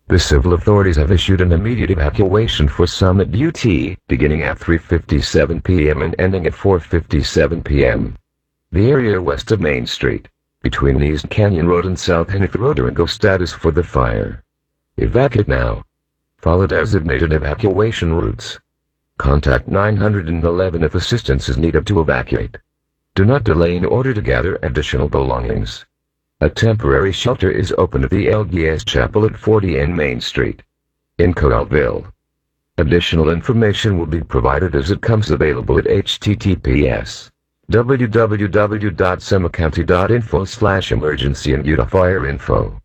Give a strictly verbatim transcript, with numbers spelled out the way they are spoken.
The civil authorities have issued an immediate evacuation for Summit U T, beginning at three fifty-seven p m and ending at four fifty-seven p m The area west of Main Street, between East Canyon Road and South Hennepin Road are in go status for the fire. Evacuate now. Follow designated evacuation routes. Contact nine one one if assistance is needed to evacuate. Do not delay in order to gather additional belongings. A temporary shelter is open at the L D S Chapel at forty N Main Street, in Coralville. Additional information will be provided as it comes available at h t t p s w w w dot seminole county dot info slash emergency and Utah Fire info.